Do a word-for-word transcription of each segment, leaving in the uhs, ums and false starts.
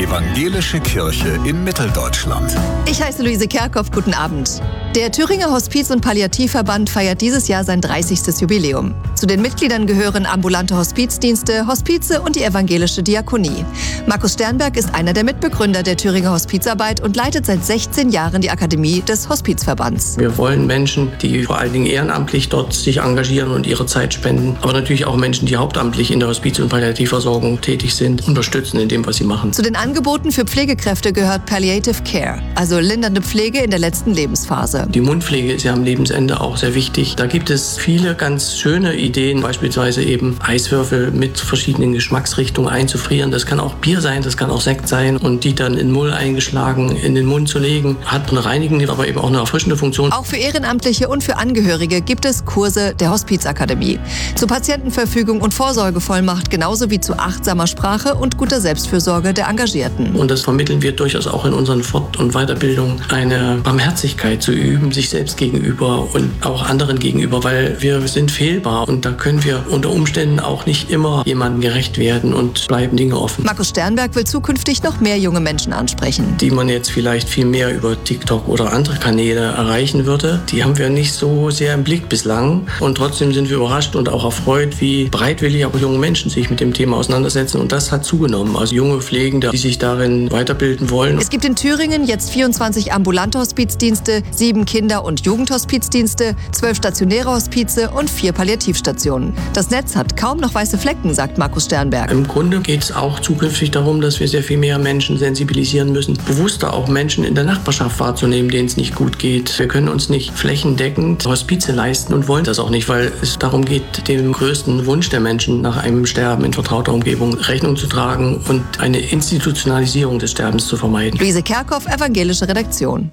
Evangelische Kirche in Mitteldeutschland. Ich heiße Luise Kerkhoff, guten Abend. Der Thüringer Hospiz- und Palliativverband feiert dieses Jahr sein dreißigstes Jubiläum. Zu den Mitgliedern gehören ambulante Hospizdienste, Hospize und die evangelische Diakonie. Markus Sternberg ist einer der Mitbegründer der Thüringer Hospizarbeit und leitet seit sechzehn Jahren die Akademie des Hospizverbands. Wir wollen Menschen, die vor allen Dingen ehrenamtlich dort sich engagieren und ihre Zeit spenden, aber natürlich auch Menschen, die hauptamtlich in der Hospiz- und Palliativversorgung tätig sind, unterstützen in dem, was sie machen. Zu den Angeboten für Pflegekräfte gehört Palliative Care, also lindernde Pflege in der letzten Lebensphase. Die Mundpflege ist ja am Lebensende auch sehr wichtig. Da gibt es viele ganz schöne Ideen, beispielsweise eben Eiswürfel mit verschiedenen Geschmacksrichtungen einzufrieren. Das kann auch Bier sein, das kann auch Sekt sein und die dann in Mull eingeschlagen in den Mund zu legen. Hat eine reinigende, aber eben auch eine erfrischende Funktion. Auch für Ehrenamtliche und für Angehörige gibt es Kurse der Hospizakademie. Zu Patientenverfügung und Vorsorgevollmacht genauso wie zu achtsamer Sprache und guter Selbstfürsorge der Engagierten. Und das vermitteln wir durchaus auch in unseren Fort- und Weiterbildungen, eine Barmherzigkeit zu üben, sich selbst gegenüber und auch anderen gegenüber, weil wir sind fehlbar und da können wir unter Umständen auch nicht immer jemandem gerecht werden und bleiben Dinge offen. Markus Sternberg will zukünftig noch mehr junge Menschen ansprechen. Die man jetzt vielleicht viel mehr über TikTok oder andere Kanäle erreichen würde. Die haben wir nicht so sehr im Blick bislang und trotzdem sind wir überrascht und auch erfreut, wie bereitwillig aber junge Menschen sich mit dem Thema auseinandersetzen und das hat zugenommen. Also junge Pflegende, die sich darin weiterbilden wollen. Es gibt in Thüringen jetzt vierundzwanzig ambulante Hospizdienste, sieben Kinder- und Jugendhospizdienste, zwölf stationäre Hospize und vier Palliativstationen. Das Netz hat kaum noch weiße Flecken, sagt Markus Sternberg. Im Grunde geht es auch zukünftig darum, dass wir sehr viel mehr Menschen sensibilisieren müssen, bewusster auch Menschen in der Nachbarschaft wahrzunehmen, denen es nicht gut geht. Wir können uns nicht flächendeckend Hospize leisten und wollen das auch nicht, weil es darum geht, dem größten Wunsch der Menschen nach einem Sterben in vertrauter Umgebung Rechnung zu tragen und eine Institutionalisierung des Sterbens zu vermeiden. Luise Kerkhoff, Evangelische Redaktion.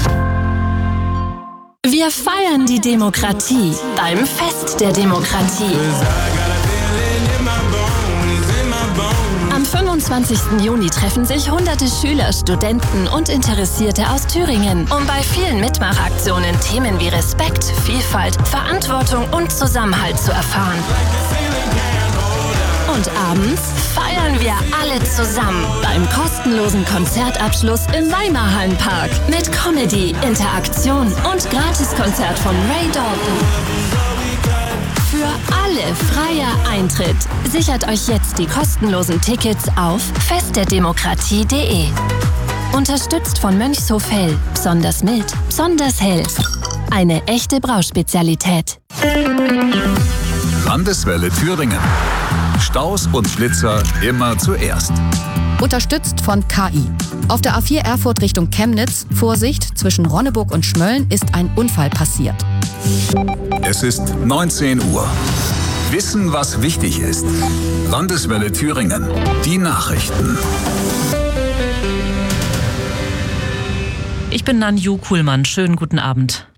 Wir feiern die Demokratie beim Fest der Demokratie. Am fünfundzwanzigsten Juni treffen sich hunderte Schüler, Studenten und Interessierte aus Thüringen, um bei vielen Mitmachaktionen Themen wie Respekt, Vielfalt, Verantwortung und Zusammenhalt zu erfahren. Und abends feiern wir alle zusammen beim kostenlosen Konzertabschluss im Weimarhallenpark mit Comedy, Interaktion und Gratiskonzert von Ray Dalton. Für alle freier Eintritt. Sichert euch jetzt die kostenlosen Tickets auf festderdemokratie punkt de. Unterstützt von Mönchshof Hell. Besonders mild, besonders hell. Eine echte Brauspezialität. Landeswelle Thüringen. Staus und Schlitzer immer zuerst. Unterstützt von K I. Auf der A vier Erfurt Richtung Chemnitz, Vorsicht, zwischen Ronneburg und Schmölln ist ein Unfall passiert. Es ist neunzehn Uhr. Wissen, was wichtig ist. Landeswelle Thüringen. Die Nachrichten. Ich bin Nanju Kuhlmann. Schönen guten Abend.